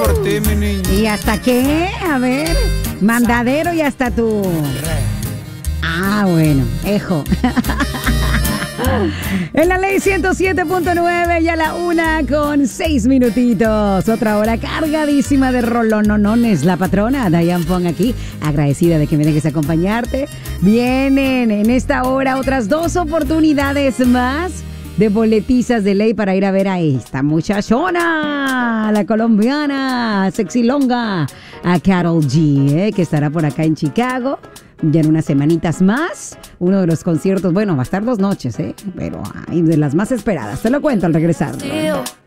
por ti, mi niña. ¿Y hasta qué? A ver, mandadero y hasta tu... Ah, bueno, ejo. En la ley 107.9 y a la 1:06. Otra hora cargadísima de rolononones. La patrona Diane Fong aquí, agradecida de que me dejes acompañarte. Vienen en esta hora otras 2 oportunidades más de boletizas de ley para ir a ver a esta muchachona, la colombiana, sexy longa, a Karol G, que estará por acá en Chicago. Ya en unas semanitas más, uno de los conciertos, bueno, va a estar 2 noches, pero de las más esperadas. Te lo cuento al regresar.